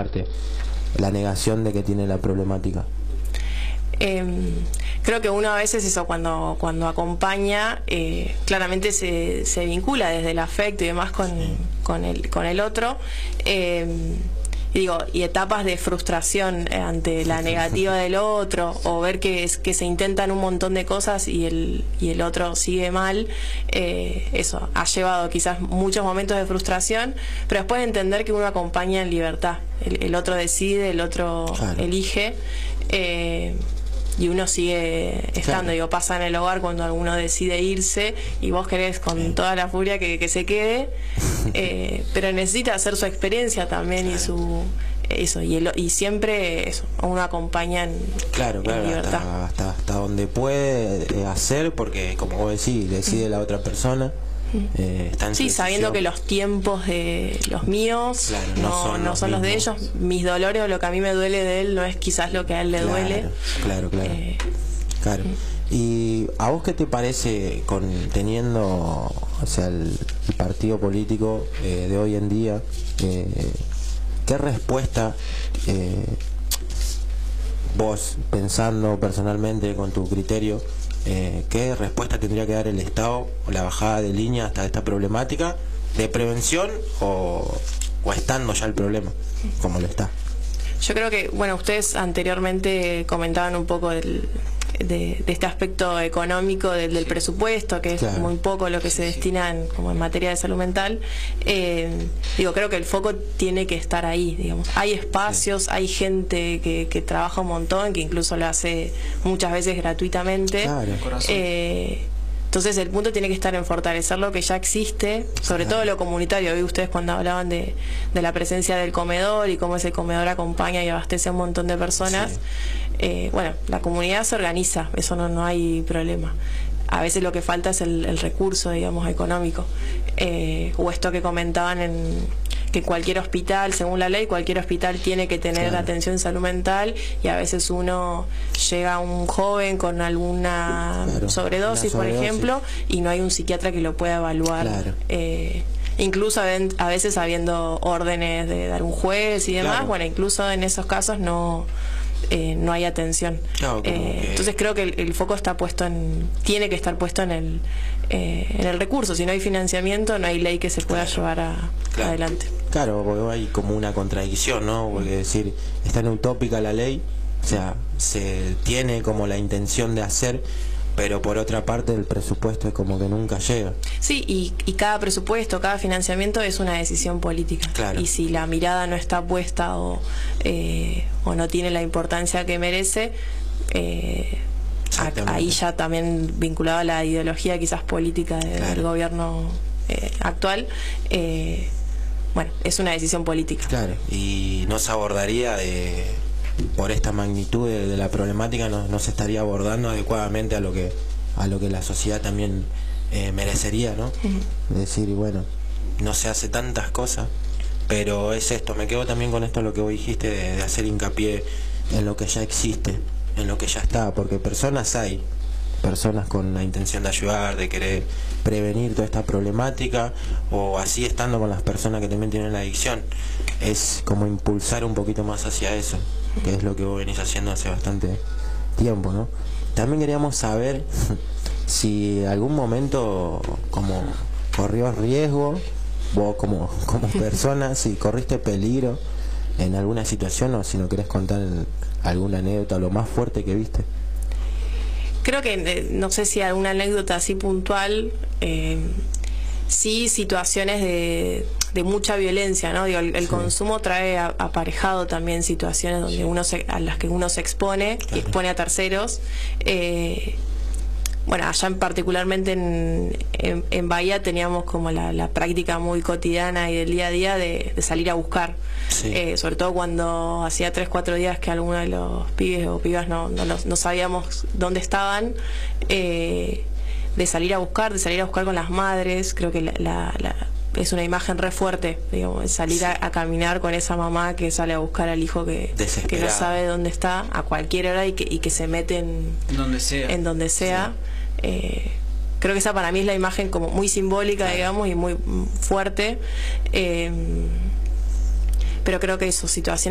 dejarte la negación de que tiene la problemática. Creo que uno a veces eso cuando acompaña claramente se vincula desde el afecto y demás con el otro, y etapas de frustración ante la negativa del otro, o ver que se intentan un montón de cosas y el otro sigue mal, eso ha llevado quizás muchos momentos de frustración, pero después entender que uno acompaña en libertad, el otro decide, el otro elige, y uno sigue estando, pasa en el hogar cuando alguno decide irse y vos querés con toda la furia que se quede, pero necesita hacer su experiencia también y su y siempre eso, uno acompaña en libertad. Hasta donde puede hacer, porque como vos decís, decide la otra persona. Sabiendo que los tiempos de los míos no son los de ellos, mis dolores o lo que a mí me duele de él no es quizás lo que a él le duele. Claro. ¿Y a vos qué te parece teniendo, o sea, el partido político de hoy en día, qué respuesta vos, pensando personalmente con tu criterio, qué respuesta tendría que dar el Estado o la bajada de línea hasta esta problemática de prevención o estando ya el problema como lo está? Yo creo que, ustedes anteriormente comentaban un poco de este aspecto económico del presupuesto, que es muy poco lo que se destina como en materia de salud mental. Creo que el foco tiene que estar ahí, digamos. Hay espacios, hay gente que trabaja un montón, que incluso lo hace muchas veces gratuitamente. Entonces el punto tiene que estar en fortalecer lo que ya existe, sobre todo lo comunitario. Vi ustedes cuando hablaban de la presencia del comedor y cómo ese comedor acompaña y abastece a un montón de personas. La comunidad se organiza, eso no hay problema. A veces lo que falta es el recurso, digamos, económico. O esto que comentaban que cualquier hospital, según la ley, cualquier hospital tiene que tener atención en salud mental, y a veces uno llega a un joven con alguna sobredosis, por ejemplo, y no hay un psiquiatra que lo pueda evaluar. Incluso a veces habiendo órdenes de dar un juez y demás, incluso en esos casos no hay atención. Entonces creo que el foco está tiene que estar puesto en el recurso. Si no hay financiamiento, no hay ley que se pueda llevar adelante. Claro, porque hay como una contradicción, ¿no? Porque decir, es tan utópica la ley, o sea, se tiene como la intención de hacer, pero por otra parte el presupuesto es como que nunca llega. Sí, y cada presupuesto, cada financiamiento es una decisión política. Y si la mirada no está puesta o no tiene la importancia que merece, ahí ya también vinculado a la ideología quizás política del gobierno actual, es una decisión política. Y no se abordaría por esta magnitud de la problemática, no se estaría abordando adecuadamente a lo que la sociedad también merecería, ¿no? Es decir, no se hace tantas cosas, pero es esto, me quedo también con esto lo que vos dijiste de hacer hincapié en lo que ya existe, en lo que ya está, porque personas con la intención de ayudar, de querer prevenir toda esta problemática, o así estando con las personas que también tienen la adicción, es como impulsar un poquito más hacia eso, que es lo que vos venís haciendo hace bastante tiempo, ¿no? También queríamos saber si algún momento como corrió riesgo, vos como persona, si corriste peligro en alguna situación, o si no querés contar alguna anécdota, lo más fuerte que viste. Creo que, no sé si alguna anécdota así puntual, sí situaciones de mucha violencia, ¿no? El consumo trae aparejado también situaciones donde a las que uno se expone y expone a terceros. Allá particularmente en Bahía teníamos como la práctica muy cotidiana y del día a día de salir a buscar. Sobre todo cuando hacía 3-4 días que alguno de los pibes o pibas no sabíamos dónde estaban, de salir a buscar con las madres. Creo que es una imagen re fuerte, digamos, salir a caminar con esa mamá que sale a buscar al hijo que no sabe dónde está a cualquier hora y que se mete en donde sea. Creo que esa para mí es la imagen como muy simbólica, digamos, y muy fuerte, pero creo que eso, situaciones